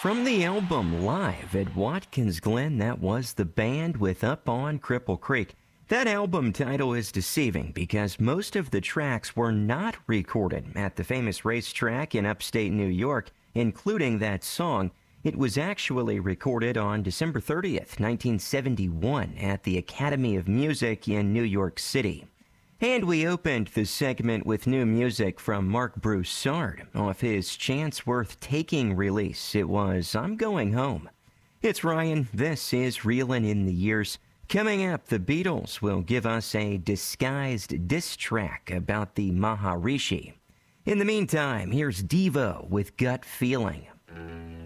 From the album Live at Watkins Glen, that was the band with Up on Cripple Creek. That album title is deceiving because most of the tracks were not recorded at the famous racetrack in upstate New York, including that song. It was actually recorded on December 30th, 1971 at the Academy of Music in New York City. And we opened the segment with new music from Mark Broussard off his Chance Worth Taking release. It was I'm Going Home. It's Ryan. This is Reelin' in the Years. Coming up, the Beatles will give us a disguised diss track about the Maharishi. In the meantime, here's Devo with Gut Feeling.